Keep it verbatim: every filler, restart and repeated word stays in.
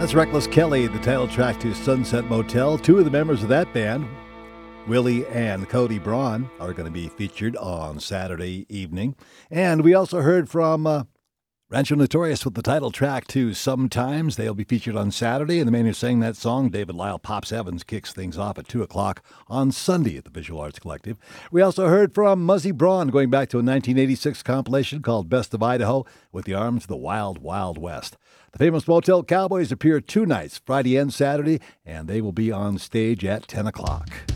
That's Reckless Kelly, the title track to Sunset Motel. Two of the members of that band, Willie and Cody Braun, are going to be featured on Saturday evening. And we also heard from uh, Rancho Notorious with the title track to Sometimes. They'll be featured on Saturday, and the man who sang that song, David Lyle Pops Evans, kicks things off at two o'clock on Sunday at the Visual Arts Collective. We also heard from Muzzy Braun, going back to a nineteen eighty-six compilation called Best of Idaho, with the arms of the Wild Wild West. The famous Motel Cowboys appear two nights, Friday and Saturday, and they will be on stage at ten o'clock.